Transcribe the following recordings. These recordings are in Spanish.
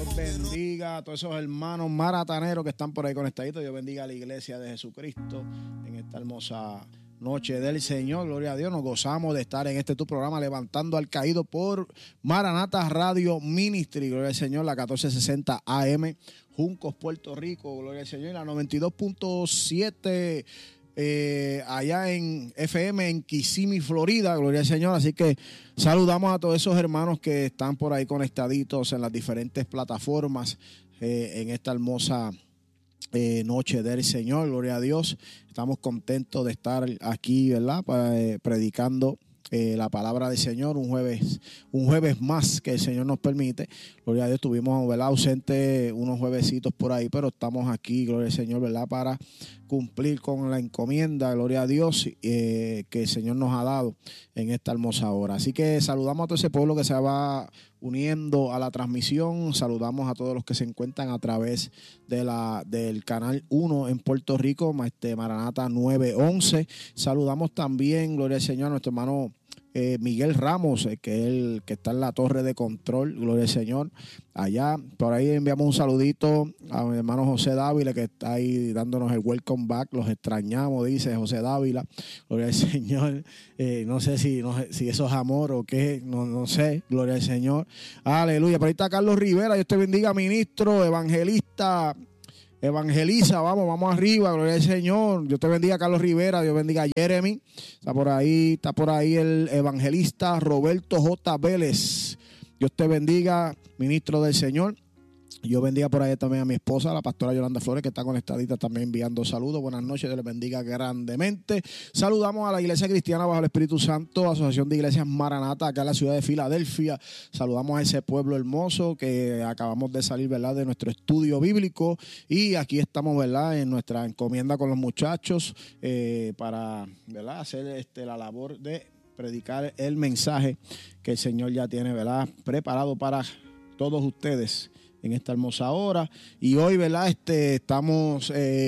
bendiga a todos esos hermanos marataneros que están por ahí conectaditos. Dios bendiga a la iglesia de Jesucristo en esta hermosa noche del Señor. Gloria a Dios. Nos gozamos de estar en este tu programa, Levantando al Caído, por Maranata Radio Ministry. Gloria al Señor, la 1460 AM, Juncos, Puerto Rico. Gloria al Señor. Y la 92.7 allá en FM en Kissimmee, Florida. Gloria al Señor. Así que saludamos a todos esos hermanos que están por ahí conectaditos en las diferentes plataformas en esta hermosa noche del Señor. Gloria a Dios. Estamos contentos de estar aquí, ¿verdad? Predicando la palabra del Señor un jueves más que el Señor nos permite. Gloria a Dios. Estuvimos, ¿verdad?, ausentes unos juevesitos por ahí, pero estamos aquí, gloria al Señor, ¿verdad?, para cumplir con la encomienda, gloria a Dios, que el Señor nos ha dado en esta hermosa hora. Así que saludamos a todo ese pueblo que se va uniendo a la transmisión. Saludamos a todos los que se encuentran a través del canal 1 en Puerto Rico, Maranata 911. Saludamos también, gloria al Señor, a nuestro hermano Miguel Ramos, que está en la torre de control, gloria al Señor. Allá, por ahí enviamos un saludito a mi hermano José Dávila, que está ahí dándonos el welcome back. Los extrañamos, dice José Dávila, gloria al Señor. No sé si eso es amor o qué, no sé, gloria al Señor. Aleluya. Por ahí está Carlos Rivera, Dios te bendiga, ministro, evangelista. Evangeliza, vamos arriba, gloria al Señor. Dios te bendiga, Carlos Rivera. Dios bendiga a Jeremy. Está por ahí el evangelista Roberto J. Vélez. Dios te bendiga, ministro del Señor. Yo bendiga por ahí también a mi esposa, la pastora Yolanda Flores, que está conectadita también enviando saludos. Buenas noches, Dios les bendiga grandemente. Saludamos a la Iglesia Cristiana Bajo el Espíritu Santo, Asociación de Iglesias Maranata, acá en la ciudad de Filadelfia. Saludamos a ese pueblo hermoso que acabamos de salir, ¿verdad?, de nuestro estudio bíblico. Y aquí estamos, ¿verdad?, en nuestra encomienda con los muchachos para, ¿verdad?, hacer la labor de predicar el mensaje que el Señor ya tiene, ¿verdad?, preparado para todos ustedes en esta hermosa hora. Y hoy, ¿verdad?, estamos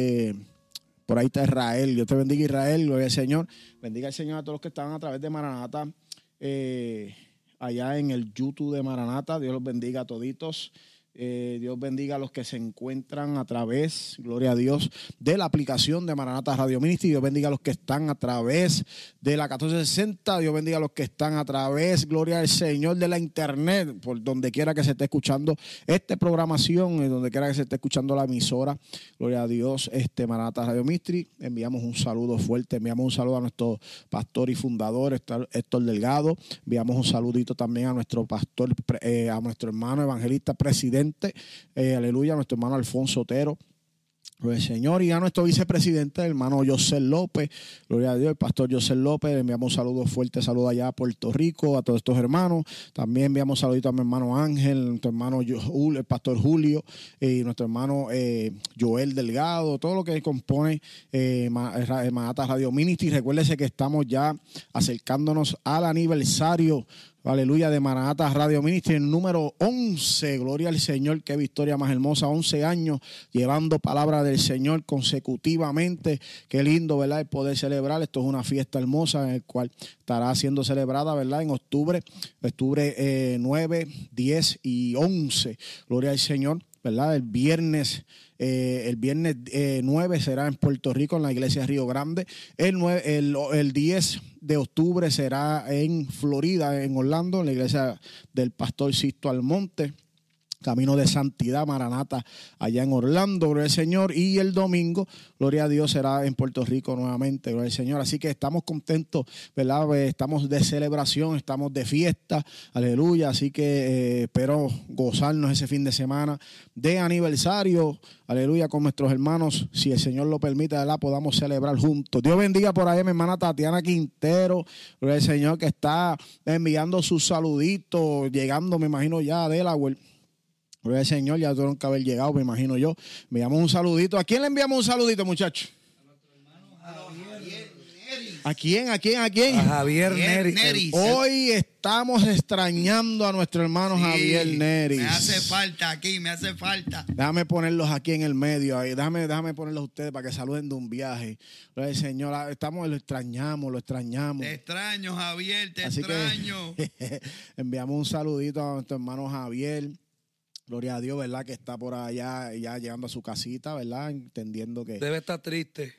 por ahí está Israel. Dios te bendiga, Israel, gloria al Señor. Bendiga al Señor a todos los que están a través de Maranata allá en el YouTube de Maranata. Dios los bendiga a toditos. Dios bendiga a los que se encuentran a través, gloria a Dios, de la aplicación de Maranata Radio Ministry. Dios bendiga a los que están a través de la 1460. Dios bendiga a los que están a través, gloria al Señor, de la internet, por donde quiera que se esté escuchando esta programación, donde quiera que se esté escuchando la emisora. Gloria a Dios, Maranata Radio Ministry. Enviamos un saludo fuerte, enviamos un saludo a nuestro pastor y fundador, Héctor Delgado. Enviamos un saludito también a nuestro pastor, a nuestro hermano evangelista presidente. Aleluya, nuestro hermano Alfonso Otero, gloria al Señor, y a nuestro vicepresidente, el hermano José López, gloria a Dios, el pastor José López. Le enviamos un saludo fuerte, saludo allá a Puerto Rico, a todos estos hermanos. También enviamos un saludito a mi hermano Ángel, nuestro hermano el pastor Julio, y nuestro hermano Joel Delgado, todo lo que compone Maranata Radio Ministry. Recuérdese que estamos ya acercándonos al aniversario, aleluya, de Maranata Radio Ministry, el número 11, gloria al Señor, qué victoria más hermosa, 11 años llevando palabra del Señor consecutivamente. Qué lindo, ¿verdad?, el poder celebrar. Esto es una fiesta hermosa en el cual estará siendo celebrada, ¿verdad?, en octubre 9, 10 y 11, gloria al Señor, ¿verdad? El viernes 9 será en Puerto Rico, en la iglesia de Río Grande. El 10 de octubre será en Florida, en Orlando, en la iglesia del pastor Sisto Almonte. Camino de Santidad, Maranata, allá en Orlando, gloria al Señor. Y el domingo, gloria a Dios, será en Puerto Rico nuevamente, gloria al Señor. Así que estamos contentos, ¿verdad? Estamos de celebración, estamos de fiesta, aleluya. Así que espero gozarnos ese fin de semana de aniversario, aleluya, con nuestros hermanos. Si el Señor lo permite, ¿verdad?, podamos celebrar juntos. Dios bendiga por ahí a mi hermana Tatiana Quintero, gloria al Señor, que está enviando sus saluditos, llegando, me imagino, ya a Delaware. Gloria al Señor, ya tuvieron que haber llegado, me imagino yo. Enviamos un saludito. ¿A quién le enviamos un saludito, muchachos? A nuestro hermano Javier Neri. ¿A quién? A Javier Neri. Hoy estamos extrañando a nuestro hermano Javier Neri. Me hace falta aquí, me hace falta. Déjame ponerlos aquí en el medio. Ahí. Déjame ponerlos a ustedes para que saluden de un viaje. Gloria al Señor, lo extrañamos. Te extraño, Javier, Así extraño. Que, enviamos un saludito a nuestro hermano Javier. Gloria a Dios, ¿verdad? Que está por allá ya llegando a su casita, ¿verdad? Entendiendo que... Debe estar triste.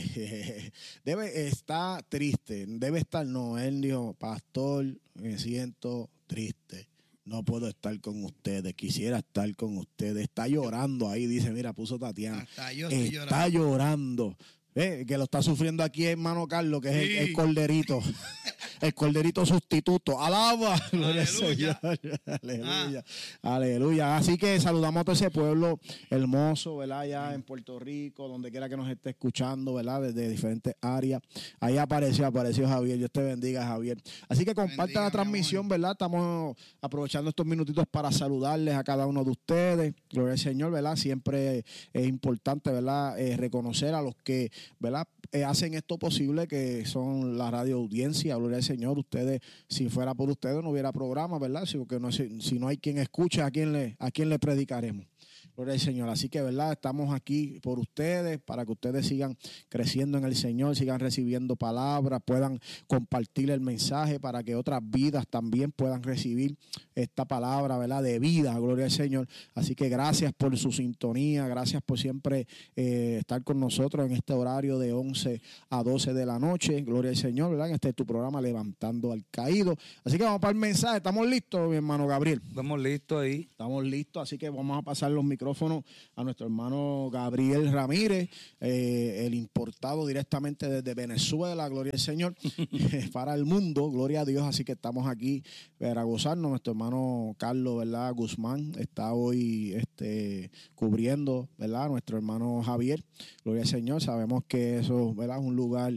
Debe estar triste. Debe estar, no. Él dijo, pastor, me siento triste. No puedo estar con ustedes. Quisiera estar con ustedes. Está llorando ahí, dice, mira, puso Tatiana. Hasta yo estoy Está llorando. Que lo está sufriendo aquí hermano Carlos, que es el corderito. El corderito sustituto. ¡Alaba! Aleluya. Aleluya. Aleluya. Así que saludamos a todo ese pueblo hermoso, ¿verdad? Allá en Puerto Rico, donde quiera que nos esté escuchando, ¿verdad? Desde diferentes áreas. Ahí apareció Javier. Dios te bendiga, Javier. Así que comparta la transmisión, ¿verdad? Estamos aprovechando estos minutitos para saludarles a cada uno de ustedes. Gloria al Señor, ¿verdad? Siempre es importante, ¿verdad? Reconocer a los que, ¿verdad? Hacen esto posible, que son la radio audiencia. Gloria al Señor. Ustedes, si fuera por ustedes, no hubiera programa, ¿verdad? Si no hay quien escuche, ¿a quién le predicaremos? Gloria al Señor. Así que, ¿verdad? Estamos aquí por ustedes, para que ustedes sigan creciendo en el Señor, sigan recibiendo palabras, puedan compartir el mensaje para que otras vidas también puedan recibir esta palabra, ¿verdad? De vida. Gloria al Señor. Así que gracias por su sintonía, gracias por siempre estar con nosotros en este horario de 11 a 12 de la noche. Gloria al Señor, ¿verdad? Este es tu programa Levantando al Caído. Así que vamos para el mensaje. ¿Estamos listos, mi hermano Gabriel? Estamos listos ahí. Estamos listos, así que vamos a pasar los micrófonos a nuestro hermano Gabriel Ramírez, el importado directamente desde Venezuela, gloria al Señor, para el mundo, gloria a Dios. Así que estamos aquí para gozarnos. Nuestro hermano Carlos, ¿verdad? Guzmán está hoy cubriendo, ¿verdad? Nuestro hermano Javier, gloria al Señor. Sabemos que eso, ¿verdad? Es un lugar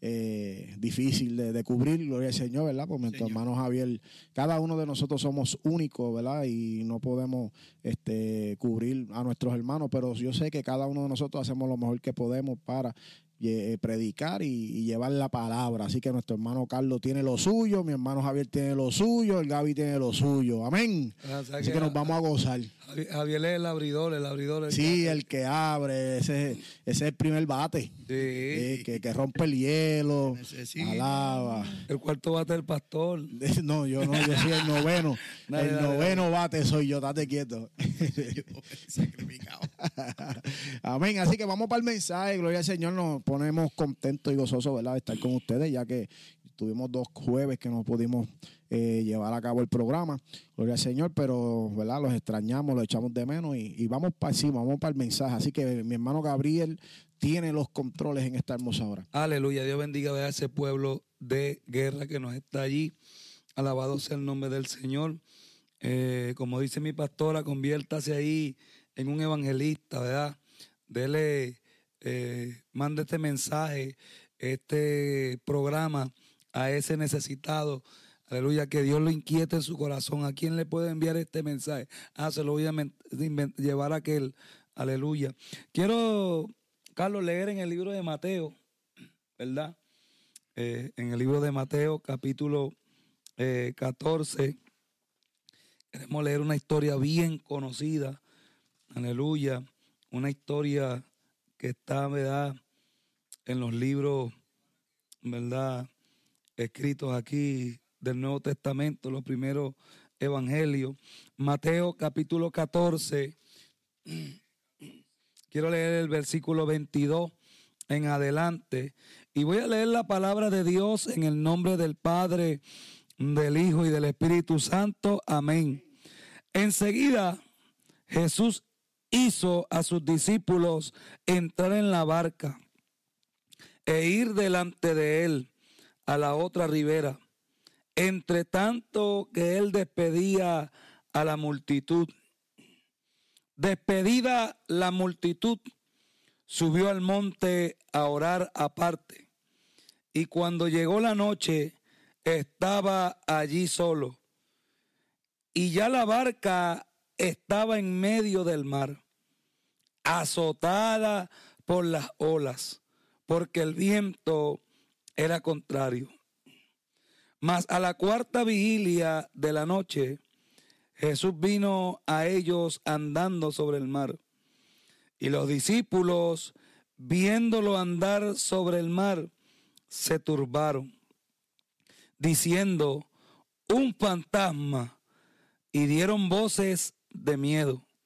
difícil de cubrir, gloria al Señor, ¿verdad? Pues nuestro hermano Javier, cada uno de nosotros somos únicos, ¿verdad? Y no podemos cubrir a nuestros hermanos, pero yo sé que cada uno de nosotros hacemos lo mejor que podemos para predicar y llevar la palabra. Así que nuestro hermano Carlos tiene lo suyo, mi hermano Javier tiene lo suyo, el Gaby tiene lo suyo. Amén. Así que nos vamos a gozar. Javier es el abridor. Sí, el que abre, ese es el primer bate. Sí. Que rompe el hielo, alaba. El cuarto bate del pastor. No, yo soy el noveno. El noveno bate soy yo, date quieto. Sacrificado. Amén. Así que vamos para el mensaje. Gloria al Señor. Nos ponemos contentos y gozosos, ¿verdad? De estar con ustedes, ya que tuvimos 2 jueves que no pudimos llevar a cabo el programa. Gloria al Señor, pero, ¿verdad? Los extrañamos, los echamos de menos y vamos para encima, vamos para el mensaje. Así que mi hermano Gabriel tiene los controles en esta hermosa hora. Aleluya. Dios bendiga a ese pueblo de guerra que nos está allí. Alabado sea el nombre del Señor. Como dice mi pastora, conviértase ahí en un evangelista, ¿verdad? Dele, mande este mensaje, este programa a ese necesitado. Aleluya, que Dios lo inquiete en su corazón. ¿A quién le puede enviar este mensaje? Se lo voy a llevar a aquel. Aleluya. Quiero, Carlos, leer en el libro de Mateo, ¿verdad? En el libro de Mateo, capítulo 14. Queremos leer una historia bien conocida. Aleluya. Una historia que está, ¿verdad?, en los libros, ¿verdad?, escritos aquí del Nuevo Testamento, los primeros evangelios. Mateo capítulo 14. Quiero leer el versículo 22 en adelante. Y voy a leer la palabra de Dios en el nombre del Padre, del Hijo y del Espíritu Santo. Amén. Enseguida Jesús hizo a sus discípulos entrar en la barca e ir delante de él a la otra ribera, entre tanto que él despedía a la multitud. Despedida la multitud, subió al monte a orar aparte. Y cuando llegó la noche, estaba allí solo. Y ya la barca estaba en medio del mar, azotada por las olas, porque el viento era contrario. Mas a la 4ª vigilia de la noche, Jesús vino a ellos andando sobre el mar. Y los discípulos, viéndolo andar sobre el mar, se turbaron, diciendo: un fantasma, y dieron voces de miedo.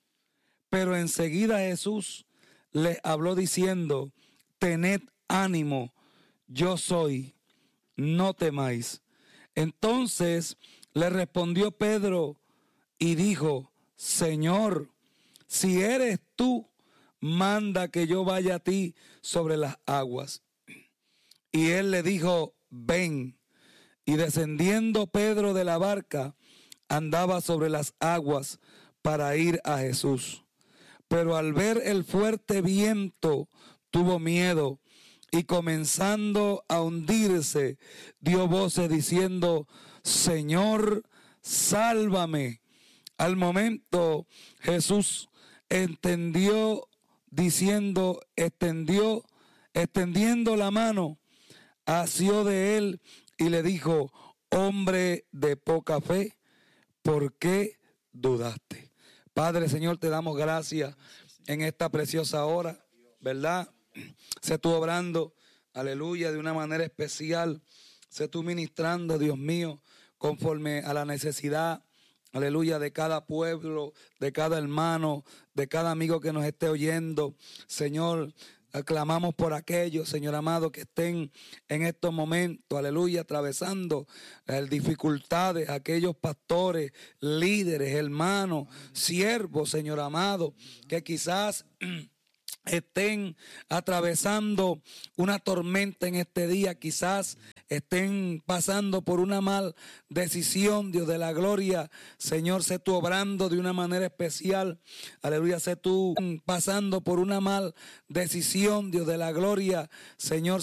Pero enseguida Jesús les habló diciendo: tened ánimo, yo soy, no temáis. Entonces le respondió Pedro y dijo: Señor, si eres tú, manda que yo vaya a ti sobre las aguas. Y él le dijo: ven. Y descendiendo Pedro de la barca, andaba sobre las aguas para ir a Jesús. Pero al ver el fuerte viento, tuvo miedo, y comenzando a hundirse, dio voces diciendo: Señor, sálvame. Al momento Jesús entendió, diciendo, extendiendo la mano, asió de él y le dijo: hombre de poca fe, ¿por qué dudaste? Padre, Señor, te damos gracias en esta preciosa hora, ¿verdad? Sé tú obrando, aleluya, de una manera especial. Sé tú ministrando, Dios mío, conforme a la necesidad, aleluya, de cada pueblo, de cada hermano, de cada amigo que nos esté oyendo. Señor, clamamos por aquellos, Señor amado, que estén en estos momentos, aleluya, atravesando dificultades, aquellos pastores, líderes, hermanos, siervos, Señor amado, que quizás estén atravesando una tormenta en este día, quizás estén pasando por una mal decisión, Dios de la gloria. Señor, sé tú obrando de una manera especial, aleluya, sé tú pasando por una mal decisión, Dios de la gloria. Señor,